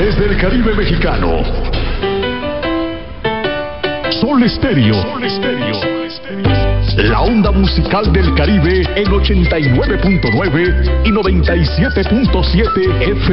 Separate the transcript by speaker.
Speaker 1: desde el Caribe mexicano. Sol Estéreo. La onda musical del Caribe en 89.9 y 97.7 FM.